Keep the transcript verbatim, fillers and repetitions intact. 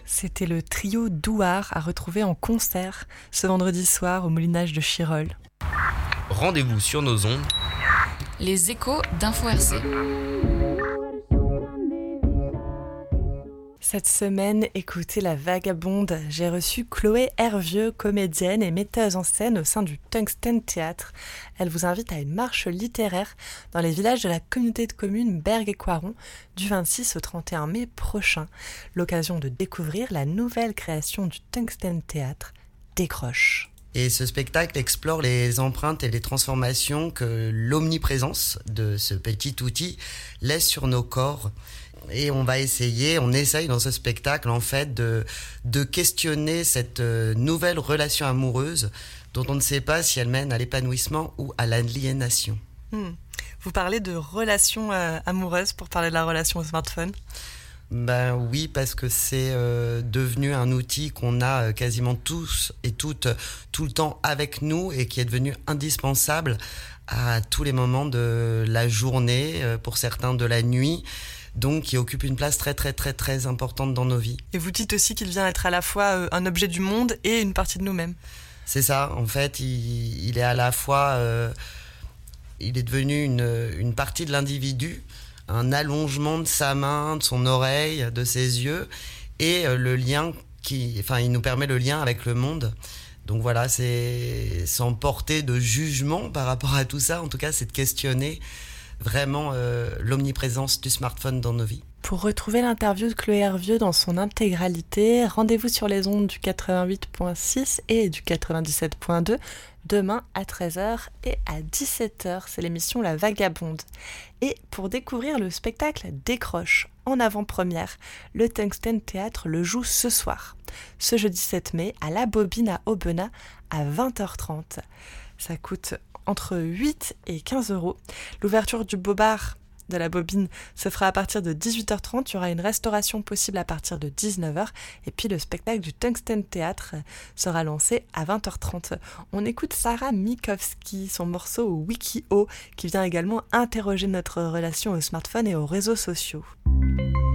C'était le trio Douar à retrouver en concert ce vendredi soir au Moulinage de Chirol. Rendez-vous sur nos ondes. Les échos d'Info R C. Cette semaine, écoutez La Vagabonde. J'ai reçu Chloé Hervieux, comédienne et metteuse en scène au sein du Tungsten Théâtre. Elle vous invite à une marche littéraire dans les villages de la communauté de communes Bergues et Coiron du vingt-six au trente et un mai prochain. L'occasion de découvrir la nouvelle création du Tungsten Théâtre, Décroche. Et ce spectacle explore les empreintes et les transformations que l'omniprésence de ce petit outil laisse sur nos corps. Et on va essayer, on essaye dans ce spectacle en fait de, de questionner cette nouvelle relation amoureuse dont on ne sait pas si elle mène à l'épanouissement ou à l'aliénation. Hmm. Vous parlez de relation euh, amoureuse pour parler de la relation au smartphone ? Ben oui, parce que c'est euh, devenu un outil qu'on a euh, quasiment tous et toutes tout le temps avec nous et qui est devenu indispensable à tous les moments de la journée, euh, pour certains de la nuit. Donc qui occupe une place très très très très importante dans nos vies. Et vous dites aussi qu'il vient être à la fois un objet du monde et une partie de nous-mêmes. C'est ça, en fait, il, il est à la fois, euh, il est devenu une, une partie de l'individu, un allongement de sa main, de son oreille, de ses yeux, et euh, le lien qui, enfin, il nous permet le lien avec le monde. Donc voilà, c'est sans porter de jugement par rapport à tout ça, en tout cas, c'est de questionner vraiment euh, l'omniprésence du smartphone dans nos vies. Pour retrouver l'interview de Chloé Hervieux dans son intégralité, rendez-vous sur les ondes du quatre-vingt-huit virgule six et du quatre-vingt-dix-sept virgule deux demain à treize heures et à dix-sept heures. C'est l'émission La Vagabonde. Et pour découvrir le spectacle Décroche en avant-première, le Tungsten Théâtre le joue ce soir, ce jeudi sept mai, à la Bobine à Aubenas à vingt heures trente. Ça coûte entre huit et quinze euros. L'ouverture du Bobard de la Bobine se fera à partir de dix-huit heures trente. Il y aura une restauration possible à partir de dix-neuf heures. Et puis le spectacle du Tungsten Théâtre sera lancé à vingt heures trente. On écoute Sarah Mikowski, son morceau Wiki-O, qui vient également interroger notre relation au smartphone et aux réseaux sociaux.